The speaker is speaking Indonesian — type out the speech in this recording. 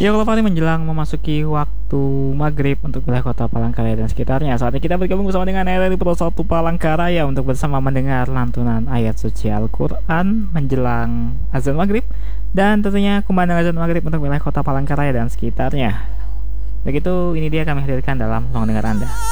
Ya kalau paling menjelang memasuki waktu maghrib untuk wilayah kota Palangkaraya dan sekitarnya. Saatnya kita bergabung bersama dengan RRI Pro 1 Palangkaraya untuk bersama mendengar lantunan ayat suci Al-Quran menjelang azan maghrib. Dan tentunya kumandang azan maghrib untuk wilayah kota Palangkaraya dan sekitarnya. Begitu ini dia kami hadirkan dalam ruang dengar Anda.